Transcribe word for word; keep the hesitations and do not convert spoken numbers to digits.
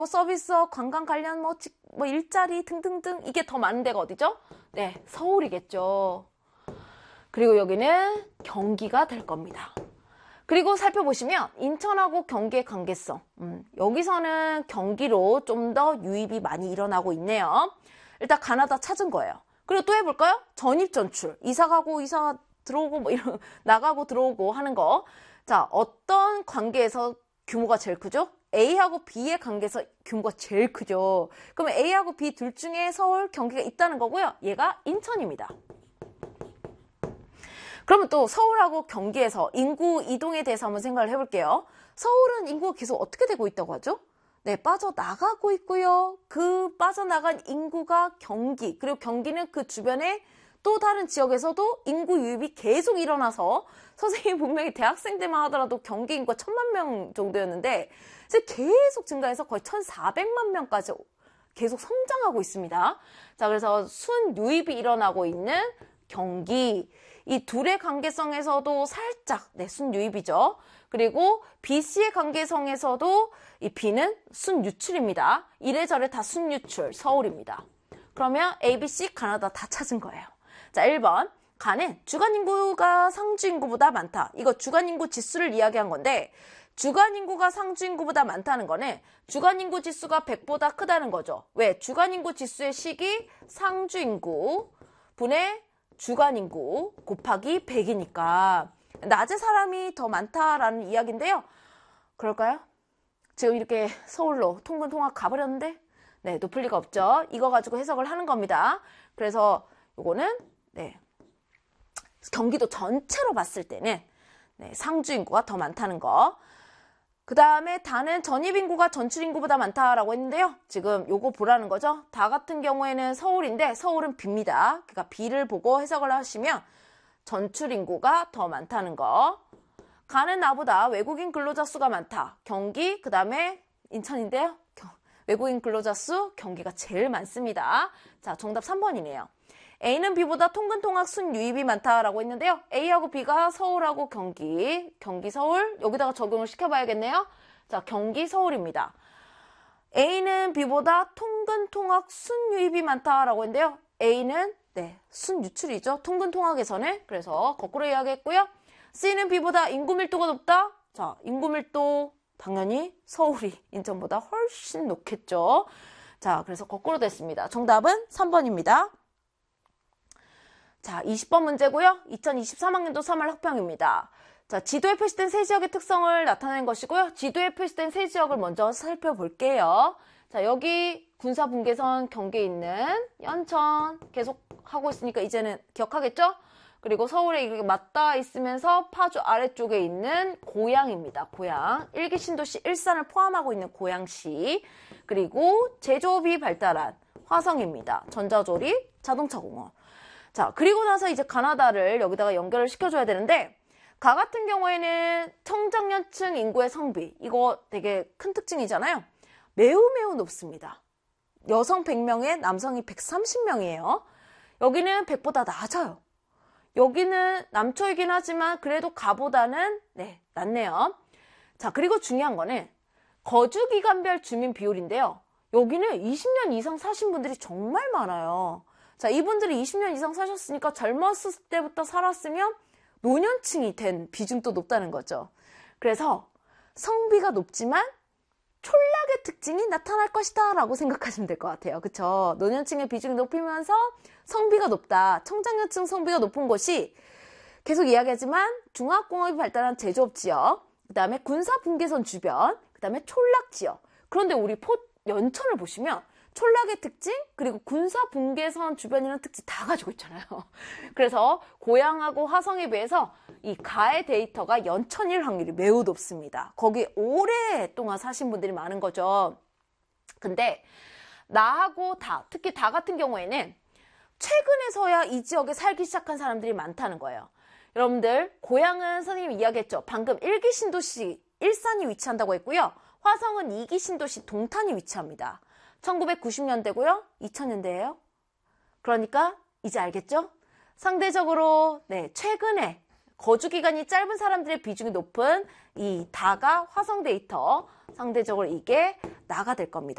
서비스업, 관광 관련 뭐, 직, 뭐 일자리 등등등 이게 더 많은 데가 어디죠? 네, 서울이겠죠. 그리고 여기는 경기가 될 겁니다. 그리고 살펴보시면 인천하고 경기의 관계성. 음, 여기서는 경기로 좀 더 유입이 많이 일어나고 있네요. 일단 가나다 찾은 거예요. 그리고 또 해볼까요? 전입전출. 이사 가고 이사 들어오고 뭐 이런 나가고 들어오고 하는 거. 자, 어떤 관계에서 규모가 제일 크죠? A하고 B의 관계에서 규모가 제일 크죠. 그러면 A하고 B 둘 중에 서울, 경기가 있다는 거고요. 얘가 인천입니다. 그러면 또 서울하고 경기에서 인구 이동에 대해서 한번 생각을 해볼게요. 서울은 인구가 계속 어떻게 되고 있다고 하죠? 네, 빠져나가고 있고요. 그 빠져나간 인구가 경기, 그리고 경기는 그 주변에 또 다른 지역에서도 인구 유입이 계속 일어나서 선생님이 분명히 대학생 때만 하더라도 경기 인구가 천만 명 정도였는데 이제 계속 증가해서 거의 천사백만 명까지 계속 성장하고 있습니다. 자, 그래서 순 유입이 일어나고 있는 경기, 이 둘의 관계성에서도 살짝 네, 순유입이죠. 그리고 B, C의 관계성에서도 이 B는 순유출입니다. 이래저래 다 순유출, 서울입니다. 그러면 A, B, C, 가나다 다 찾은 거예요. 자, 일 번. 가는 주간인구가 상주인구보다 많다. 이거 주간인구 지수를 이야기한 건데 주간인구가 상주인구보다 많다는 거는 주간인구 지수가 백보다 크다는 거죠. 왜? 주간인구 지수의 식이 상주인구 분의 주간인구 곱하기 백이니까 낮에 사람이 더 많다라는 이야기인데요. 그럴까요? 지금 이렇게 서울로 통근 통학 가버렸는데 네, 높을 리가 없죠. 이거 가지고 해석을 하는 겁니다. 그래서 요거는 네, 경기도 전체로 봤을 때는 네, 상주인구가 더 많다는 거. 그 다음에 다는 전입인구가 전출인구보다 많다라고 했는데요. 지금 요거 보라는 거죠. 다 같은 경우에는 서울인데 서울은 B입니다. 그러니까 B를 보고 해석을 하시면 전출인구가 더 많다는 거. 가는 나보다 외국인 근로자 수가 많다. 경기, 그 다음에 인천인데요. 외국인 근로자 수, 경기가 제일 많습니다. 자, 정답 삼 번이네요. A는 B보다 통근통학 순유입이 많다라고 했는데요. A하고 B가 서울하고 경기, 경기 서울 여기다가 적용을 시켜봐야겠네요. 자, 경기 서울입니다. A는 B보다 통근통학 순유입이 많다라고 했는데요. A는 네, 순유출이죠. 통근통학에서는. 그래서 거꾸로 이야기했고요. C는 B보다 인구 밀도가 높다. 자, 인구 밀도 당연히 서울이 인천보다 훨씬 높겠죠. 자, 그래서 거꾸로 됐습니다. 정답은 삼 번입니다. 자, 이십 번 문제고요. 이천이십삼 학년도 삼 월 학평입니다. 자, 지도에 표시된 세 지역의 특성을 나타낸 것이고요. 지도에 표시된 세 지역을 먼저 살펴볼게요. 자, 여기 군사분계선 경계에 있는 연천 계속 하고 있으니까 이제는 기억하겠죠? 그리고 서울에 이렇게 맞닿아 있으면서 파주 아래쪽에 있는 고양입니다. 고양. 일기 신도시 일산을 포함하고 있는 고양시. 그리고 제조업이 발달한 화성입니다. 전자조립, 자동차공업. 자, 그리고 나서 이제 가나다를 여기다가 연결을 시켜줘야 되는데 가 같은 경우에는 청장년층 인구의 성비, 이거 되게 큰 특징이잖아요. 매우 매우 높습니다. 여성 백 명에 남성이 백삼십 명이에요. 여기는 백보다 낮아요. 여기는 남초이긴 하지만 그래도 가보다는 네, 낮네요. 자, 그리고 중요한 거는 거주기간별 주민 비율인데요. 여기는 이십 년 이상 사신 분들이 정말 많아요. 자, 이분들이 이십 년 이상 사셨으니까 젊었을 때부터 살았으면 노년층이 된 비중도 높다는 거죠. 그래서 성비가 높지만 촌락의 특징이 나타날 것이다 라고 생각하시면 될 것 같아요. 그쵸? 노년층의 비중이 높이면서 성비가 높다. 청장년층 성비가 높은 곳이 계속 이야기하지만 중화공업이 발달한 제조업 지역, 그 다음에 군사분계선 주변, 그 다음에 촌락 지역. 그런데 우리 포 연천을 보시면 촌락의 특징, 그리고 군사분계선 주변이라는 특징 다 가지고 있잖아요. 그래서 고양하고 화성에 비해서 이 가의 데이터가 연천일 확률이 매우 높습니다. 거기에 오랫동안 사신 분들이 많은 거죠. 근데 나하고 다, 특히 다 같은 경우에는 최근에서야 이 지역에 살기 시작한 사람들이 많다는 거예요. 여러분들, 고양은 선생님이 이야기했죠. 방금 일기 신도시 일산이 위치한다고 했고요. 화성은 이기 신도시 동탄이 위치합니다. 천구백구십 년대고요. 이천 년대예요. 그러니까 이제 알겠죠? 상대적으로 네, 최근에 거주기간이 짧은 사람들의 비중이 높은 이 다가 화성 데이터, 상대적으로 이게 나가 될 겁니다.